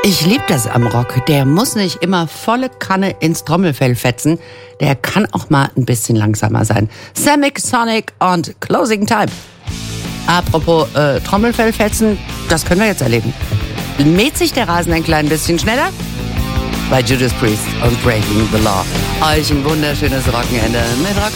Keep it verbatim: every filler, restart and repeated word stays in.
Ich liebe das am Rock. Der muss nicht immer volle Kanne ins Trommelfell fetzen. Der kann auch mal ein bisschen langsamer sein. Semic Sonic und Closing Time. Apropos äh, Trommelfell fetzen, das können wir jetzt erleben. Mäht sich der Rasen ein klein bisschen schneller? Bei Judas Priest und Breaking the Law. Euch ein wunderschönes Wochenende mit Rock.